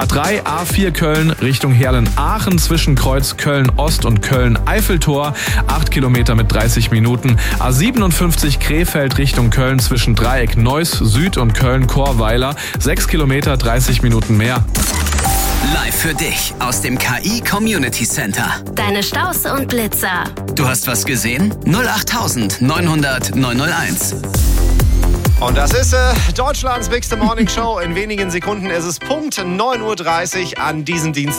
A3, A4 Köln Richtung Heerlen-Aachen zwischen Kreuz Köln-Ost und Köln-Eiffeltor, 8 Kilometer mit 30 Minuten. A57 Krefeld Richtung Köln zwischen Dreieck Neuss Süd und Köln-Chorweiler, 6 Kilometer, 30 Minuten mehr. Live für dich aus dem KI Community Center. Deine Staus und Blitzer. Du hast was gesehen? 08000 900 901. Und das ist Deutschlands Bigste Morning Show. In wenigen Sekunden ist es Punkt 9.30 Uhr an diesem Dienstag.